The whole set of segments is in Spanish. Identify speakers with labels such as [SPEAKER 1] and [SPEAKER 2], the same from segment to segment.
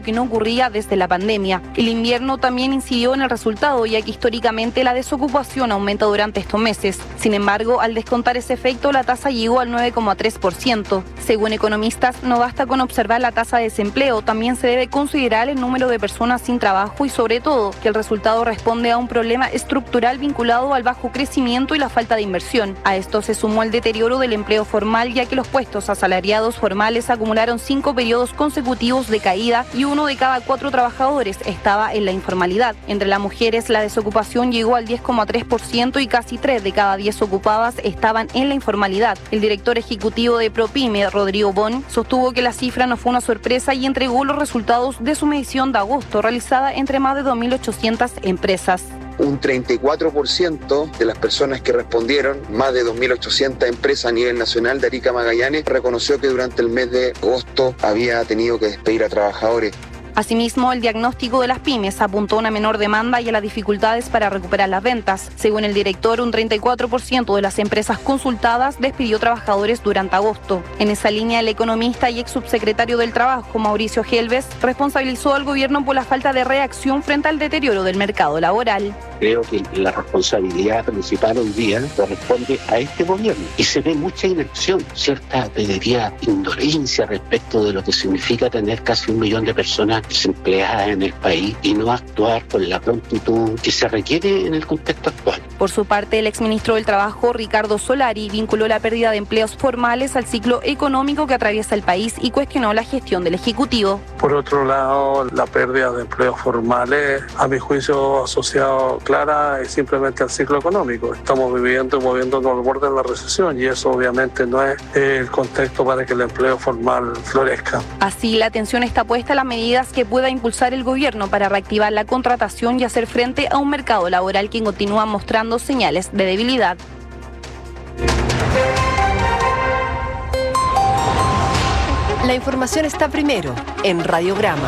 [SPEAKER 1] que no ocurría desde la pandemia. El invierno también incidió en el resultado, ya que históricamente la desocupación aumenta durante estos meses. Sin embargo, al descontar ese efecto, la tasa llegó al 9,3%. Según economistas, no basta con observar la tasa de desempleo, también se debe considerar el número de personas sin trabajo y, sobre todo, que el resultado responde a un problema estructural vinculado al bajo crecimiento y la falta de inversión. A esto se sumó el deterioro del empleo formal, ya que los puestos asalariados formales acumularon 5 periodos consecutivos de caída y 1 de cada 4 trabajadores estaba en la informalidad. Entre las mujeres, la desocupación llegó al 10,3% y casi 3 de cada 10 ocupadas estaban en la informalidad. El director ejecutivo de ProPyme, Rodrigo Bon, sostuvo que la cifra no fue una sorpresa y entregó los resultados de su medición de agosto, realizada entre más de 2.800 empresas.
[SPEAKER 2] Un 34% de las personas que respondieron, más de 2.800 empresas a nivel nacional de Arica Magallanes, reconoció que durante el mes de agosto había tenido que despedir a trabajadores.
[SPEAKER 1] Asimismo, el diagnóstico de las pymes apuntó a una menor demanda y a las dificultades para recuperar las ventas. Según el director, un 34% de las empresas consultadas despidió trabajadores durante agosto. En esa línea, el economista y ex subsecretario del Trabajo, Mauricio Helves, responsabilizó al gobierno por la falta de reacción frente al deterioro del mercado laboral.
[SPEAKER 3] Creo que la responsabilidad principal hoy día corresponde a este gobierno y se ve mucha inacción, cierta, diría, indolencia respecto de lo que significa tener casi 1 millón de personas desempleadas en el país y no actuar con la prontitud que se requiere en el contexto actual.
[SPEAKER 1] Por su parte, el exministro del Trabajo, Ricardo Solari, vinculó la pérdida de empleos formales al ciclo económico que atraviesa el país y cuestionó la gestión del Ejecutivo.
[SPEAKER 4] Por otro lado, la pérdida de empleos formales, a mi juicio, asociado clara es simplemente al ciclo económico. Estamos viviendo y moviéndonos al borde de la recesión y eso obviamente no es el contexto para que el empleo formal florezca.
[SPEAKER 1] Así, la atención está puesta a las medidas que pueda impulsar el gobierno para reactivar la contratación y hacer frente a un mercado laboral que continúa mostrando señales de debilidad.
[SPEAKER 5] La información está primero en Radiograma.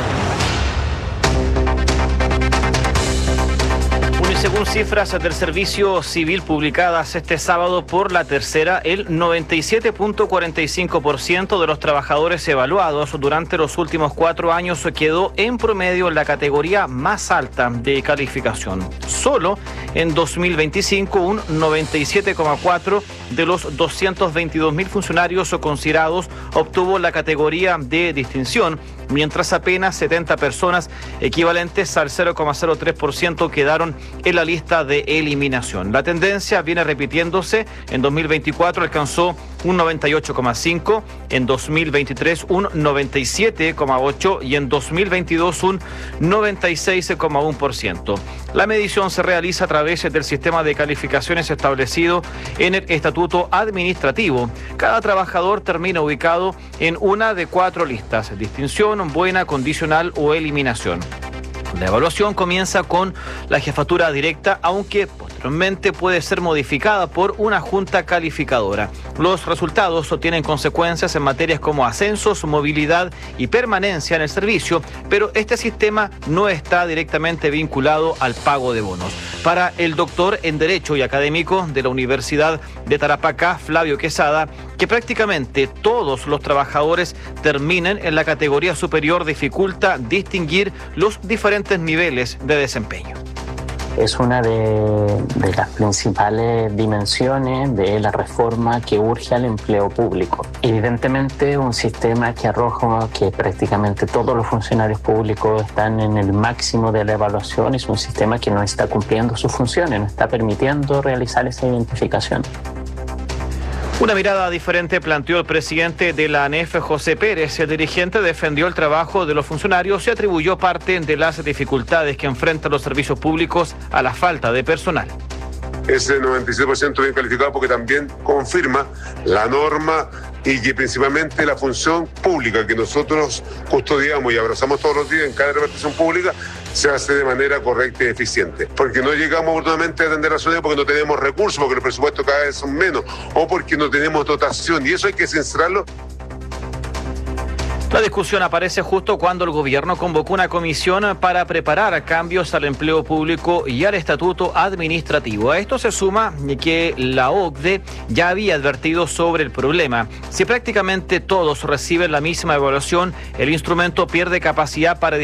[SPEAKER 6] Según cifras del Servicio Civil publicadas este sábado por La Tercera, el 97,45% de los trabajadores evaluados durante los últimos 4 años quedó en promedio en la categoría más alta de calificación. Solo en 2025, un 97,4% de los 222.000 funcionarios considerados obtuvo la categoría de distinción, mientras apenas 70 personas, equivalentes al 0,03%, quedaron en la lista de eliminación. La tendencia viene repitiéndose. En 2024 alcanzó un 98,5%, en 2023 un 97,8% y en 2022 un 96,1%. La medición se realiza a través del sistema de calificaciones establecido en el Estatuto Administrativo. Cada trabajador termina ubicado en una de 4 listas: distinción, buena, condicional o eliminación. La evaluación comienza con la jefatura directa, aunque posteriormente puede ser modificada por una junta calificadora. Los resultados tienen consecuencias en materias como ascensos, movilidad y permanencia en el servicio, pero este sistema no está directamente vinculado al pago de bonos. Para el doctor en Derecho y académico de la Universidad de Tarapacá, Flavio Quesada, que prácticamente todos los trabajadores terminen en la categoría superior dificulta distinguir los diferentes niveles de desempeño.
[SPEAKER 7] Es una de las principales dimensiones de la reforma que urge al empleo público. Evidentemente, un sistema que arroja que prácticamente todos los funcionarios públicos están en el máximo de la evaluación es un sistema que no está cumpliendo sus funciones, no está permitiendo realizar esa identificación.
[SPEAKER 6] Una mirada diferente planteó el presidente de la ANEF, José Pérez. El dirigente defendió el trabajo de los funcionarios y atribuyó parte de las dificultades que enfrentan los servicios públicos a la falta de personal.
[SPEAKER 8] Ese 96% bien calificado porque también confirma la norma y que principalmente la función pública que nosotros custodiamos y abrazamos todos los días en cada repartición pública se hace de manera correcta y eficiente. Porque no llegamos oportunamente a atender a la ciudadanía porque no tenemos recursos, porque los presupuestos cada vez son menos o porque no tenemos dotación y eso hay que sincerarlo.
[SPEAKER 6] La discusión aparece justo cuando el gobierno convocó una comisión para preparar cambios al empleo público y al estatuto administrativo. A esto se suma que la OCDE ya había advertido sobre el problema. Si prácticamente todos reciben la misma evaluación, el instrumento pierde capacidad para